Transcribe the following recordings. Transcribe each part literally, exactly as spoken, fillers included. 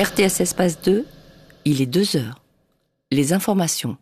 R T S Espace deux, il est deux heures. Les informations.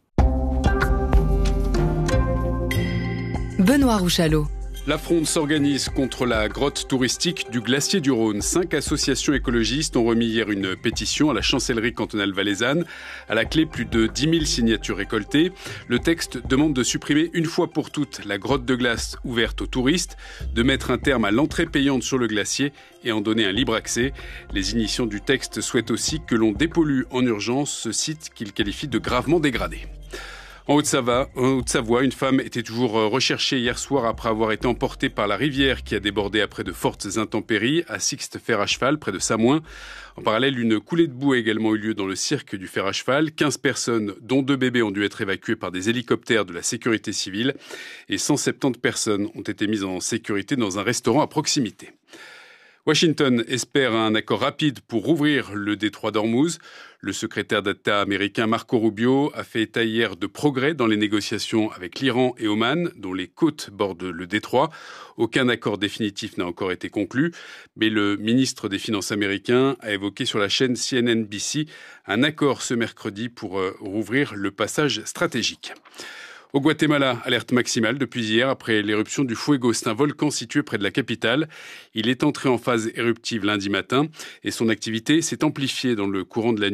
Benoît Rouchalot. La fronde s'organise contre la grotte touristique du glacier du Rhône. Cinq associations écologistes ont remis hier une pétition à la chancellerie cantonale valaisanne. À la clé, plus de dix mille signatures récoltées. Le texte demande de supprimer une fois pour toutes la grotte de glace ouverte aux touristes, de mettre un terme à l'entrée payante sur le glacier et en donner un libre accès. Les initiants du texte souhaitent aussi que l'on dépollue en urgence ce site qu'ils qualifient de gravement dégradé. En Haute-Savoie, en Haute-Savoie, une femme était toujours recherchée hier soir après avoir été emportée par la rivière qui a débordé après de fortes intempéries à Sixte-Fer à cheval, près de Samoin. En parallèle, une coulée de boue a également eu lieu dans le cirque du fer à cheval. quinze personnes, dont deux bébés, ont dû être évacuées par des hélicoptères de la sécurité civile et cent soixante-dix personnes ont été mises en sécurité dans un restaurant à proximité. Washington espère un accord rapide pour rouvrir le détroit d'Ormuz. Le secrétaire d'État américain Marco Rubio a fait état hier de progrès dans les négociations avec l'Iran et Oman, dont les côtes bordent le détroit. Aucun accord définitif n'a encore été conclu, mais le ministre des Finances américain a évoqué sur la chaîne C N N B C un accord ce mercredi pour euh, rouvrir le passage stratégique. Au Guatemala, alerte maximale depuis hier après l'éruption du Fuego. C'est un volcan situé près de la capitale. Il est entré en phase éruptive lundi matin et son activité s'est amplifiée dans le courant de la nuit.